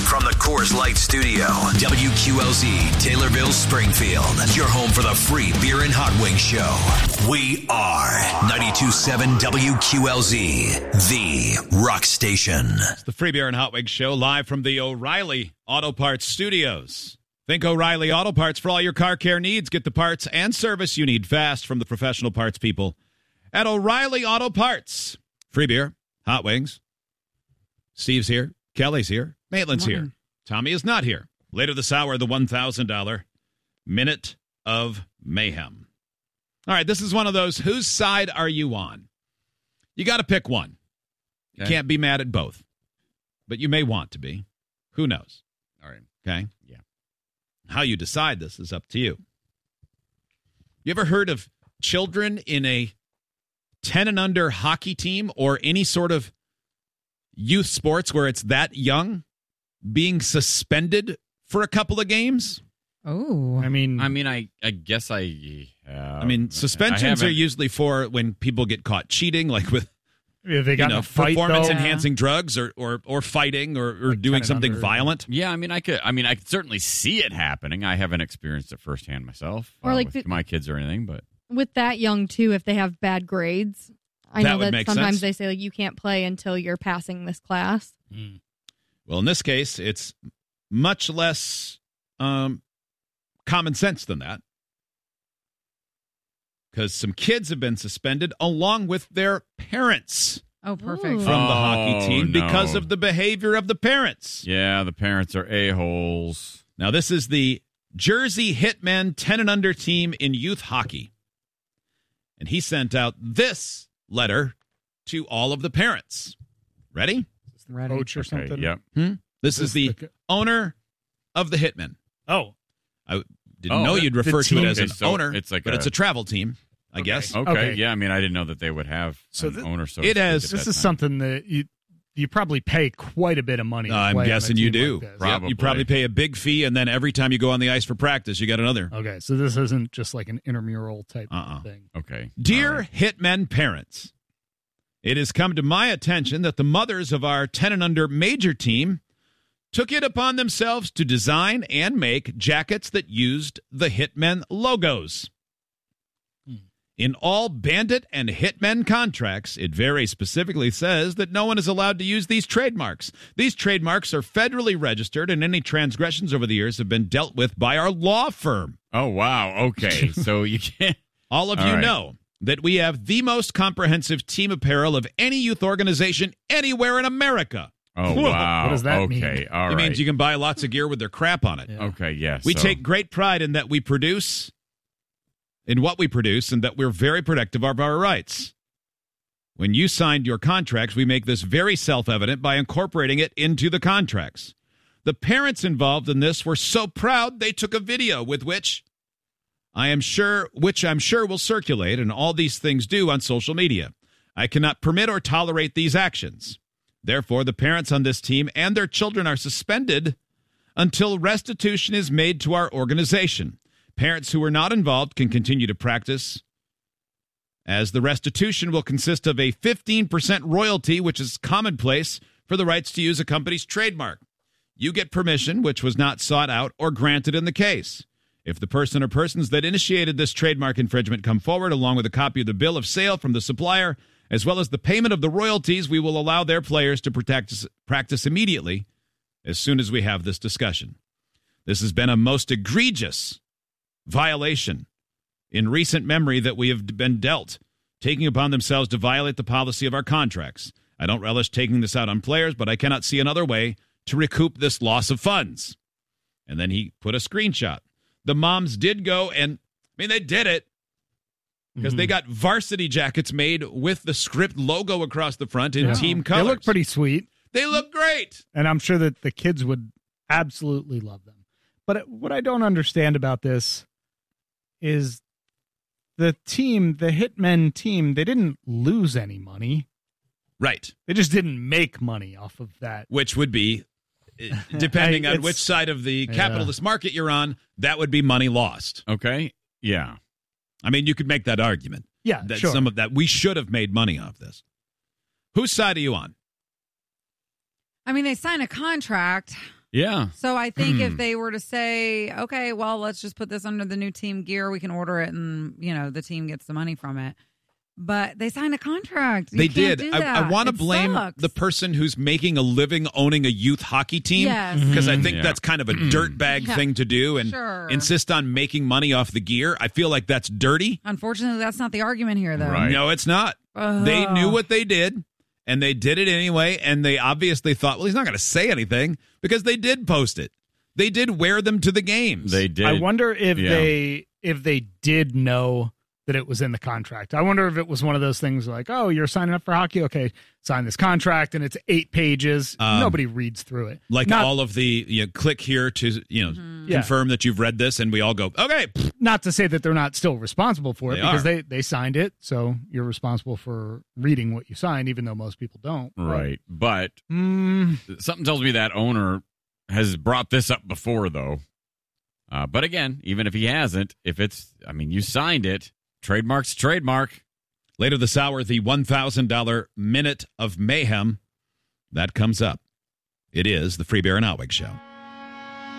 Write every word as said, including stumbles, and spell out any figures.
From the Coors Light Studio, W Q L Z, Taylorville, Springfield. Your home for the free beer and hot wing show. We are ninety-two point seven W Q L Z, the rock station. It's the free beer and hot wing show live from the O'Reilly Auto Parts Studios. Think O'Reilly Auto Parts for all your car care needs. Get the parts and service you need fast from the professional parts people at O'Reilly Auto Parts. Free beer, hot wings. Steve's here. Kelly's here. Maitland's here. Tommy is not here. Later this hour, the one thousand dollars Minute of Mayhem. All right, this is one of those, whose side are you on? You got to pick one. You Okay. can't be mad at both. But you may want to be. Who knows? All right. Okay? Yeah. How you decide this is up to you. You ever heard of children in a ten and under hockey team or any sort of youth sports where it's that young being suspended for a couple of games? Oh, I mean, I mean, I, I guess I. Uh, I mean, suspensions I are usually for when people get caught cheating, like with if they you got in know, a fight, performance-enhancing drugs or, or or fighting or, or Like doing ten and something under. violent. Yeah, I mean, I could. I mean, I could certainly see it happening. I haven't experienced it firsthand myself, Or uh, like with the- my kids or anything. But with that young too, if they have bad grades, I That know would that make sometimes sense. they say like you can't play until you're passing this class. Well, in this case, it's much less um, common sense than that. Because some kids have been suspended along with their parents Oh, perfect. from the Oh, hockey team no. because of the behavior of the parents. yeah, the parents are a-holes. Now, this is the Jersey Hitmen ten and under team in youth hockey. And he sent out this letter to all of the parents. Ready? Ready. coach or Okay, something. yep. Hmm? This is Is this the the co- owner of the Hitmen. Oh, I didn't Oh, know the- you'd the refer to it team. as an Okay, so owner, it's like but a- it's a travel team, I Okay. guess. Okay. Okay. Yeah, I mean, I didn't know that they would have So an th- owner. So it to has- speak, at this that is time. something that you you probably pay quite a bit of money. to I'm play on a guessing you team do. like this. Yep, Probably. you probably pay a big fee, and then every time you go on the ice for practice, you get another. Okay, so this isn't just like an intramural type Uh-uh. thing. Okay. Dear All right. Hitmen parents, it has come to my attention that the mothers of our ten and under major team took it upon themselves to design and make jackets that used the Hitmen logos. In all Bandit and Hitmen contracts, it very specifically says that no one is allowed to use these trademarks. These trademarks are federally registered, and any transgressions over the years have been dealt with by our law firm. Oh, wow. Okay. So you can't. All of All you right. know that we have the most comprehensive team apparel of any youth organization anywhere in America. Oh, Whoa, wow. what does that okay. mean? All right. it means you can buy lots of gear with their crap on it. Yeah. Okay, yes. We so- take great pride in that we produce, in what we produce, and that we're very protective of our rights. When you signed your contracts, we make this very self-evident by incorporating it into the contracts. The parents involved in this were so proud they took a video with which I am sure, which I'm sure will circulate, and all these things do on social media. I cannot permit or tolerate these actions. Therefore, the parents on this team and their children are suspended until restitution is made to our organization. Parents who are not involved can continue to practice, as the restitution will consist of a fifteen percent royalty, which is commonplace for the rights to use a company's trademark. You get permission, which was not sought out or granted in the case. If the person or persons that initiated this trademark infringement come forward, along with a copy of the bill of sale from the supplier, as well as the payment of the royalties, we will allow their players to practice, practice immediately as soon as we have this discussion. This has been a most egregious violation in recent memory that we have been dealt, taking upon themselves to violate the policy of our contracts. I don't relish taking this out on players, but I cannot see another way to recoup this loss of funds. And then he put a screenshot. The moms did go and, I mean, they did it because they got varsity jackets made with the script logo across the front in Yeah. team colors. They look pretty sweet, They look great. and I'm sure that the kids would absolutely love them. But what I don't understand about this is the team, the Hitmen team, they didn't lose any money. Right. They just didn't make money off of that. Which would be, eh, depending I- on it's- which side of the Yeah. capitalist market you're on, that would be money lost. Okay. Yeah. I mean, you could make that argument. Yeah, that sure. some of that we should have made money off this. Whose side are you on? I mean, they sign a contract. Yeah. So I think Hmm. if they were to say, okay, well, let's just put this under the new team gear, we can order it, and you know the team gets the money from it. But they signed a contract. You They can't did. do I, that. I want to It blame sucks. the person who's making a living owning a youth hockey team. Yes. Because I think Yeah. that's kind of a dirtbag Yeah. thing to do and Sure. insist on making money off the gear. I feel like that's dirty. Unfortunately, that's not the argument here, though. Right. No, it's not. Ugh. They knew what they did, and they did it anyway, and they obviously thought, well, he's not going to say anything because they did post it. They did wear them to the games. They did. I wonder if Yeah. they if they did know that it was in the contract. I wonder if it was one of those things like, oh, you're signing up for hockey? Okay, sign this contract, and it's eight pages. Um, Nobody reads through it. Like not, all of the, you know, click here to, you know, Yeah. confirm that you've read this, and we all go, okay. not to say that they're not still responsible for it, They because are. they, they signed it, so you're responsible for reading what you signed, even though most people don't. Right. But Mm, something tells me that owner has brought this up before, though. Uh, but again, even if he hasn't, if it's, I mean, you signed it, trademark's trademark. Later this hour, the one thousand dollars Minute of Mayhem. That comes up. It is the Free Beer and Outwig Show.